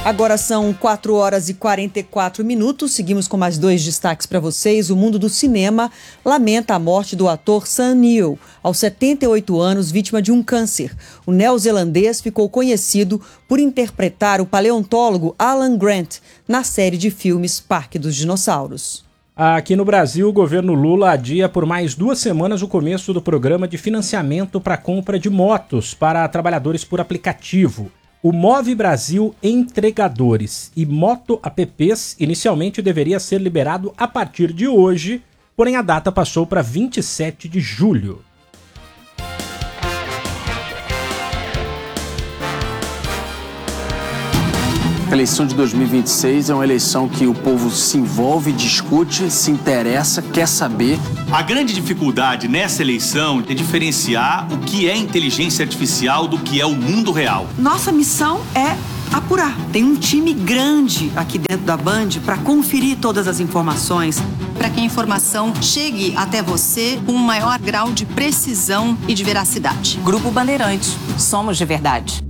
Agora são 4h44. Seguimos com mais 2 destaques para vocês. O mundo do cinema lamenta a morte do ator Sam Neill, aos 78 anos, vítima de um câncer. O neozelandês ficou conhecido por interpretar o paleontólogo Alan Grant na série de filmes Parque dos Dinossauros. Aqui no Brasil, o governo Lula adia por mais 2 semanas o começo do programa de financiamento para a compra de motos para trabalhadores por aplicativo. O Move Brasil Entregadores e Moto Apps inicialmente deveria ser liberado a partir de hoje, porém a data passou para 27 de julho. A eleição de 2026 é uma eleição que o povo se envolve, discute, se interessa, quer saber. A grande dificuldade nessa eleição é diferenciar o que é inteligência artificial do que é o mundo real. Nossa missão é apurar. Tem um time grande aqui dentro da Band para conferir todas as informações. Para que a informação chegue até você com um maior grau de precisão e de veracidade. Grupo Bandeirantes. Somos de verdade.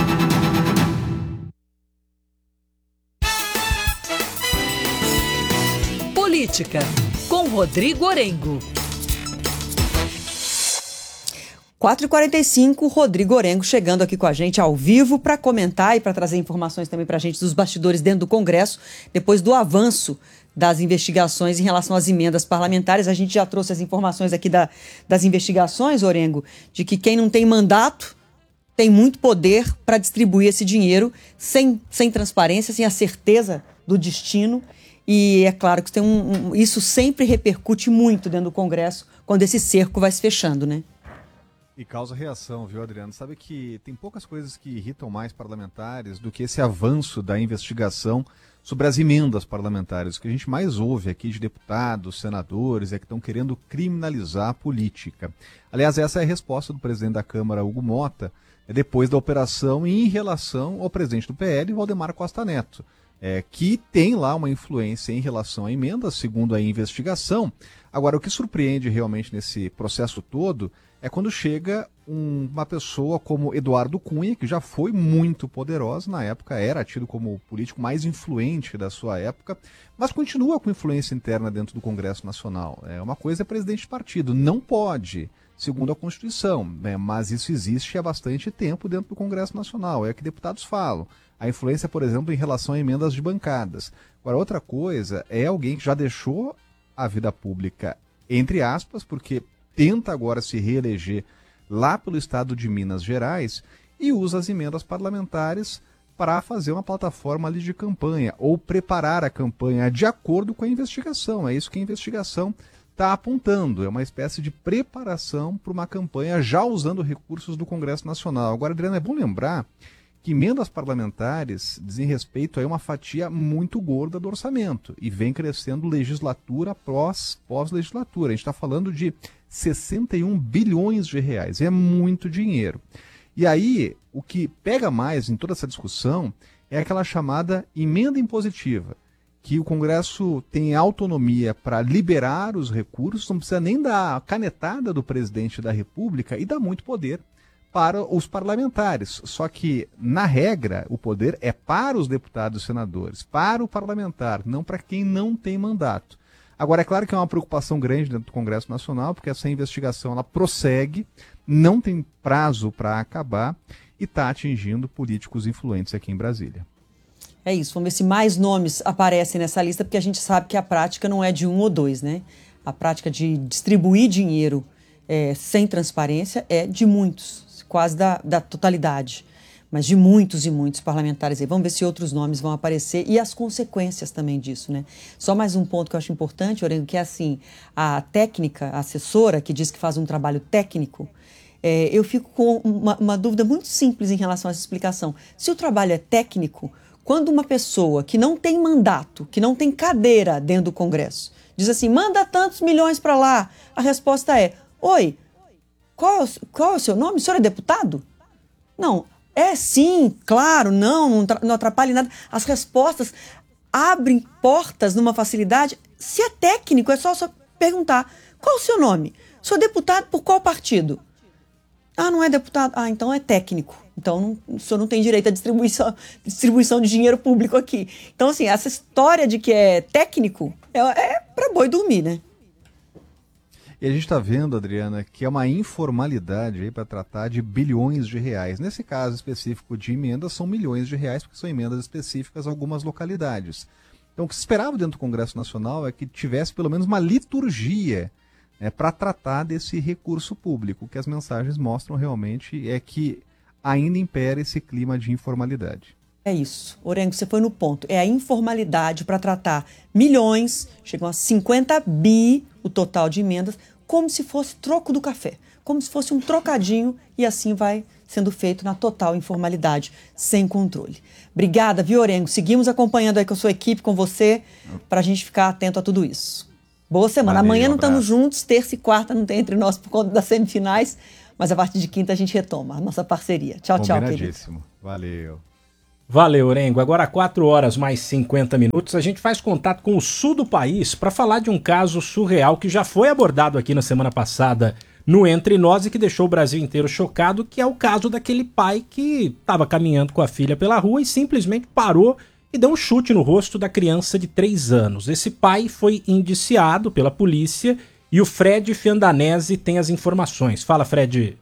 Política, com Rodrigo Orengo. 4h45, Rodrigo Orengo chegando aqui com a gente ao vivo para comentar e para trazer informações também para a gente dos bastidores dentro do Congresso, depois do avanço das investigações em relação às emendas parlamentares. A gente já trouxe as informações aqui das investigações, Orengo, de que quem não tem mandato tem muito poder para distribuir esse dinheiro sem transparência, sem a certeza do destino. E é claro que isso sempre repercute muito dentro do Congresso quando esse cerco vai se fechando, né? E causa reação, viu, Adriano? Sabe que tem poucas coisas que irritam mais parlamentares do que esse avanço da investigação sobre as emendas parlamentares. O que a gente mais ouve aqui de deputados, senadores, é que estão querendo criminalizar a política. Aliás, essa é a resposta do presidente da Câmara, Hugo Mota, depois da operação em relação ao presidente do PL, Valdemar Costa Neto. Que tem lá uma influência em relação à emenda, segundo a investigação. Agora, o que surpreende realmente nesse processo todo é quando chega uma pessoa como Eduardo Cunha, que já foi muito poderosa na época, era tido como o político mais influente da sua época, mas continua com influência interna dentro do Congresso Nacional. Uma coisa é presidente de partido, não pode, segundo a Constituição, mas isso existe há bastante tempo dentro do Congresso Nacional, é o que deputados falam. A influência, por exemplo, em relação a emendas de bancadas. Agora, outra coisa é alguém que já deixou a vida pública, entre aspas, porque tenta agora se reeleger lá pelo estado de Minas Gerais e usa as emendas parlamentares para fazer uma plataforma ali de campanha ou preparar a campanha de acordo com a investigação. É isso que a investigação está apontando. É uma espécie de preparação para uma campanha já usando recursos do Congresso Nacional. Agora, Adriano, é bom lembrar que emendas parlamentares dizem respeito a uma fatia muito gorda do orçamento e vem crescendo legislatura após pós-legislatura. A gente está falando de 61 bilhões de reais, é muito dinheiro. E aí, o que pega mais em toda essa discussão é aquela chamada emenda impositiva, que o Congresso tem autonomia para liberar os recursos, não precisa nem da canetada do presidente da República e dá muito poder para os parlamentares. Só que, na regra, o poder é para os deputados e senadores, para o parlamentar, não para quem não tem mandato. Agora, é claro que é uma preocupação grande dentro do Congresso Nacional, porque essa investigação ela prossegue, não tem prazo para acabar e está atingindo políticos influentes aqui em Brasília. É isso, vamos ver se mais nomes aparecem nessa lista, porque a gente sabe que a prática não é de um ou dois, né? A prática de distribuir dinheiro sem transparência é de muitos, quase da totalidade, mas de muitos e muitos parlamentares aí. Vamos ver se outros nomes vão aparecer e as consequências também disso, né? Só mais um ponto que eu acho importante, Orengo, que é assim, a técnica, a assessora que diz que faz um trabalho técnico, eu fico com uma dúvida muito simples em relação a essa explicação. Se o trabalho é técnico, quando uma pessoa que não tem mandato, que não tem cadeira dentro do Congresso, diz assim, manda tantos milhões para lá, a resposta é, oi, qual é o seu nome? O senhor é deputado? Não, sim, claro, não atrapalha em nada. As respostas abrem portas numa facilidade. Se é técnico, é só perguntar, qual é o seu nome? Sou deputado por qual partido? Ah, não é deputado? Ah, então é técnico. Então o senhor não tem direito à distribuição de dinheiro público aqui. Então, assim, essa história de que é técnico é para boi dormir, né? E a gente está vendo, Adriana, que é uma informalidade aí para tratar de bilhões de reais. Nesse caso específico de emendas, são milhões de reais, porque são emendas específicas a algumas localidades. Então, o que se esperava dentro do Congresso Nacional é que tivesse pelo menos uma liturgia, né, para tratar desse recurso público. O que as mensagens mostram realmente é que ainda impera esse clima de informalidade. É isso. Orengo, você foi no ponto. É a informalidade para tratar milhões, chegam a 50 bi o total de emendas, como se fosse troco do café, como se fosse um trocadinho, e assim vai sendo feito na total informalidade, sem controle. Obrigada, viu, Orengo? Seguimos acompanhando aí com a sua equipe, com você, para a gente ficar atento a tudo isso. Boa semana. Valeu, amanhã não abraço. Estamos juntos, terça e quarta não tem entre nós por conta das semifinais, mas a partir de quinta a gente retoma a nossa parceria. Tchau, tchau, querido. Combinadíssimo. Valeu. Valeu, Orengo. Agora 4 horas mais 50 minutos, a gente faz contato com o sul do país para falar de um caso surreal que já foi abordado aqui na semana passada no Entre Nós e que deixou o Brasil inteiro chocado, que é o caso daquele pai que estava caminhando com a filha pela rua e simplesmente parou e deu um chute no rosto da criança de 3 anos. Esse pai foi indiciado pela polícia e o Fred Fiandanese tem as informações. Fala, Fred.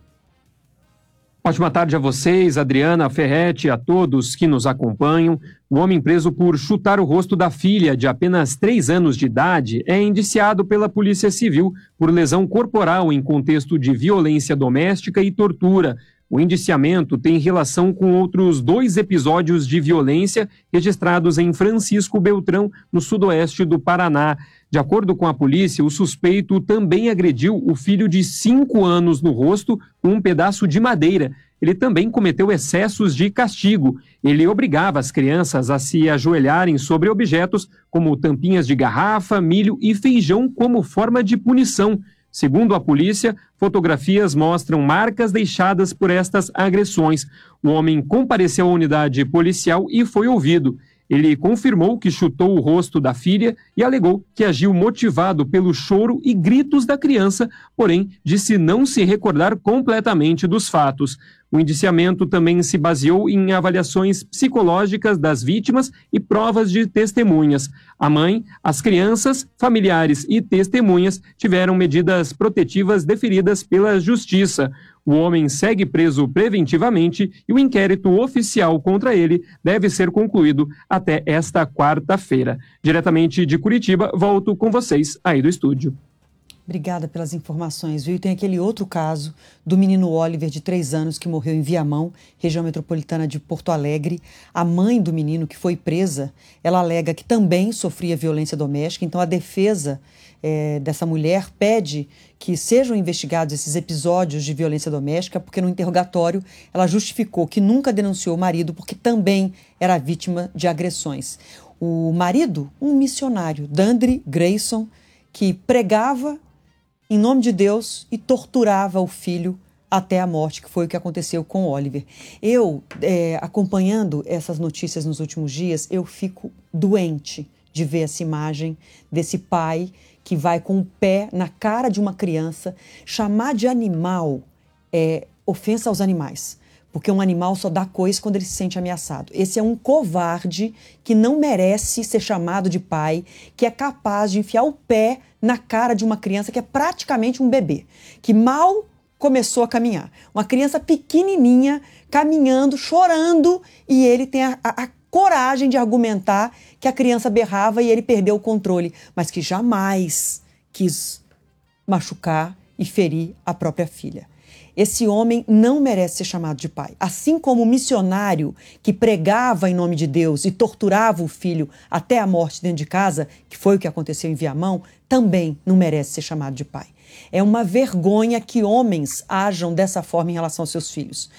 Ótima tarde a vocês, Adriana, Ferretti, a todos que nos acompanham. O homem preso por chutar o rosto da filha de apenas 3 anos de idade é indiciado pela Polícia Civil por lesão corporal em contexto de violência doméstica e tortura. O indiciamento tem relação com outros 2 episódios de violência registrados em Francisco Beltrão, no sudoeste do Paraná. De acordo com a polícia, o suspeito também agrediu o filho de 5 anos no rosto com um pedaço de madeira. Ele também cometeu excessos de castigo. Ele obrigava as crianças a se ajoelharem sobre objetos como tampinhas de garrafa, milho e feijão como forma de punição. Segundo a polícia, fotografias mostram marcas deixadas por estas agressões. O homem compareceu à unidade policial e foi ouvido. Ele confirmou que chutou o rosto da filha e alegou que agiu motivado pelo choro e gritos da criança, porém disse não se recordar completamente dos fatos. O indiciamento também se baseou em avaliações psicológicas das vítimas e provas de testemunhas. A mãe, as crianças, familiares e testemunhas tiveram medidas protetivas deferidas pela Justiça. O homem segue preso preventivamente e o inquérito oficial contra ele deve ser concluído até esta quarta-feira. Diretamente de Curitiba, volto com vocês aí do estúdio. Obrigada pelas informações, viu? E tem aquele outro caso do menino Oliver, de 3 anos, que morreu em Viamão, região metropolitana de Porto Alegre. A mãe do menino, que foi presa, ela alega que também sofria violência doméstica. Então, a defesa dessa mulher pede que sejam investigados esses episódios de violência doméstica, porque no interrogatório ela justificou que nunca denunciou o marido porque também era vítima de agressões. O marido, um missionário, Dandre Grayson, que pregava em nome de Deus e torturava o filho até a morte, que foi o que aconteceu com Oliver. Eu, acompanhando essas notícias nos últimos dias, eu fico doente de ver essa imagem desse pai que vai com o pé na cara de uma criança. Chamar de animal é ofensa aos animais, porque um animal só dá coice quando ele se sente ameaçado. Esse é um covarde que não merece ser chamado de pai, que é capaz de enfiar o pé na cara de uma criança que é praticamente um bebê, que mal começou a caminhar. Uma criança pequenininha, caminhando, chorando, e ele tem a coragem de argumentar que a criança berrava e ele perdeu o controle, mas que jamais quis machucar e ferir a própria filha. Esse homem não merece ser chamado de pai. Assim como o missionário que pregava em nome de Deus e torturava o filho até a morte dentro de casa, que foi o que aconteceu em Viamão, também não merece ser chamado de pai. É uma vergonha que homens ajam dessa forma em relação aos seus filhos.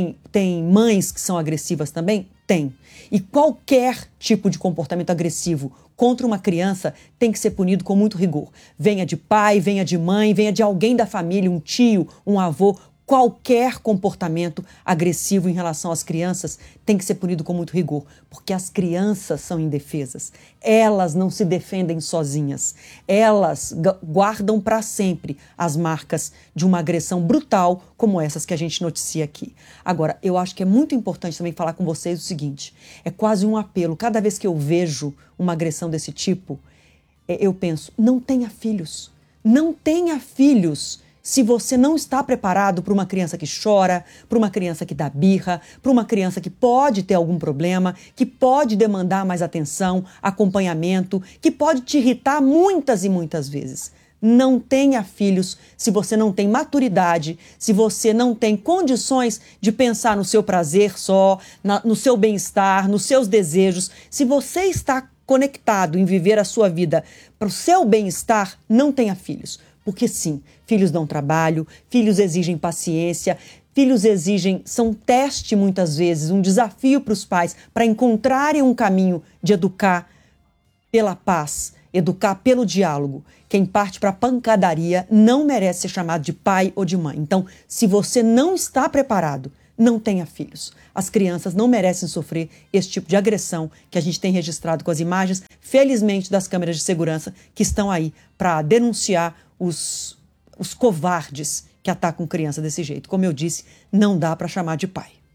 Tem mães que são agressivas também? Tem. E qualquer tipo de comportamento agressivo contra uma criança tem que ser punido com muito rigor. Venha de pai, venha de mãe, venha de alguém da família, um tio, um avô. qualquer comportamento agressivo em relação às crianças tem que ser punido com muito rigor, porque as crianças são indefesas. Elas não se defendem sozinhas. Elas guardam para sempre as marcas de uma agressão brutal como essas que a gente noticia aqui. Agora, eu acho que é muito importante também falar com vocês o seguinte, é quase um apelo. Cada vez que eu vejo uma agressão desse tipo, eu penso, não tenha filhos. Não tenha filhos se você não está preparado para uma criança que chora, para uma criança que dá birra, para uma criança que pode ter algum problema, que pode demandar mais atenção, acompanhamento, que pode te irritar muitas e muitas vezes. Não tenha filhos se você não tem maturidade, se você não tem condições de pensar no seu prazer só, no seu bem-estar, nos seus desejos. Se você está conectado em viver a sua vida para o seu bem-estar, não tenha filhos. Porque sim, filhos dão trabalho, filhos exigem paciência, filhos são teste muitas vezes, um desafio para os pais para encontrarem um caminho de educar pela paz, educar pelo diálogo. Quem parte para a pancadaria não merece ser chamado de pai ou de mãe. Então, se você não está preparado, não tenha filhos. As crianças não merecem sofrer esse tipo de agressão que a gente tem registrado com as imagens, felizmente, das câmeras de segurança que estão aí para denunciar os covardes que atacam criança desse jeito. Como eu disse, não dá para chamar de pai.